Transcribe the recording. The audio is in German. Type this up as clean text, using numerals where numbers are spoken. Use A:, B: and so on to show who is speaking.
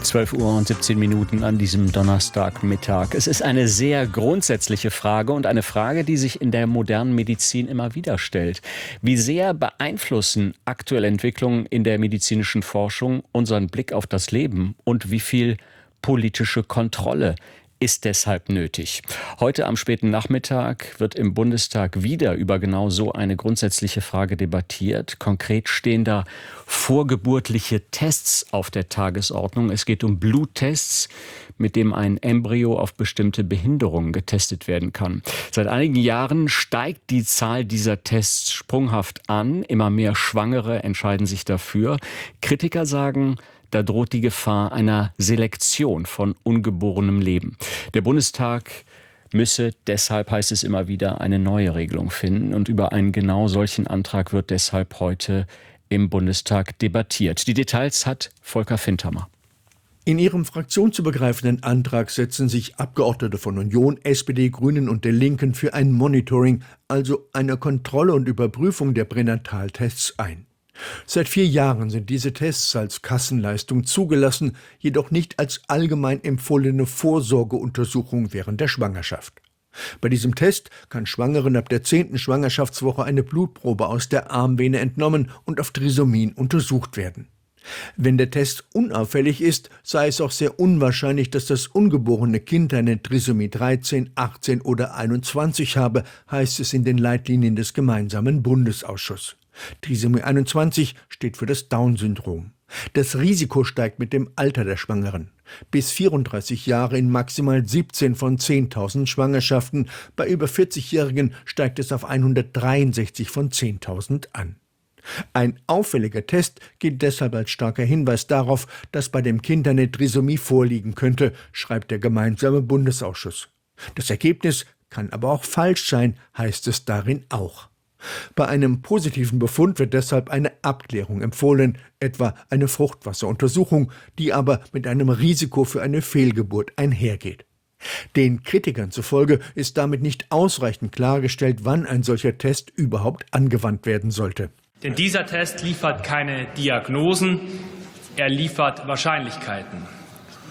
A: 12 Uhr und 17 Minuten an diesem Donnerstagmittag. Es ist eine sehr grundsätzliche Frage und eine Frage, die sich in der modernen Medizin immer wieder stellt. Wie sehr beeinflussen aktuelle Entwicklungen in der medizinischen Forschung unseren Blick auf das Leben und wie viel politische Kontrolle ist deshalb nötig? Heute am späten Nachmittag wird im Bundestag wieder über genau so eine grundsätzliche Frage debattiert. Konkret stehen da vorgeburtliche Tests auf der Tagesordnung. Es geht um Bluttests, mit dem ein Embryo auf bestimmte Behinderungen getestet werden kann. Seit einigen Jahren steigt die Zahl dieser Tests sprunghaft an. Immer mehr Schwangere entscheiden sich dafür. Kritiker sagen, da droht die Gefahr einer Selektion von ungeborenem Leben. Der Bundestag müsse deshalb, heißt es immer wieder, eine neue Regelung finden. Und über einen genau solchen Antrag wird deshalb heute im Bundestag debattiert. Die Details hat Volker Fintermer.
B: In ihrem fraktionsübergreifenden Antrag setzen sich Abgeordnete von Union, SPD, Grünen und der Linken für ein Monitoring, also eine Kontrolle und Überprüfung der Pränataltests ein. Seit 4 Jahren sind diese Tests als Kassenleistung zugelassen, jedoch nicht als allgemein empfohlene Vorsorgeuntersuchung während der Schwangerschaft. Bei diesem Test kann Schwangeren ab der 10. Schwangerschaftswoche eine Blutprobe aus der Armvene entnommen und auf Trisomien untersucht werden. Wenn der Test unauffällig ist, sei es auch sehr unwahrscheinlich, dass das ungeborene Kind eine Trisomie 13, 18 oder 21 habe, heißt es in den Leitlinien des gemeinsamen Bundesausschusses. Trisomie 21 steht für das Down-Syndrom. Das Risiko steigt mit dem Alter der Schwangeren. Bis 34 Jahre in maximal 17 von 10.000 Schwangerschaften. Bei über 40-Jährigen steigt es auf 163 von 10.000 an. Ein auffälliger Test gilt deshalb als starker Hinweis darauf, dass bei dem Kind eine Trisomie vorliegen könnte, schreibt der gemeinsame Bundesausschuss. Das Ergebnis kann aber auch falsch sein, heißt es darin auch. Bei einem positiven Befund wird deshalb eine Abklärung empfohlen, etwa eine Fruchtwasseruntersuchung, die aber mit einem Risiko für eine Fehlgeburt einhergeht. Den Kritikern zufolge ist damit nicht ausreichend klargestellt, wann ein solcher Test überhaupt angewandt werden sollte.
C: Denn dieser Test liefert keine Diagnosen, er liefert Wahrscheinlichkeiten.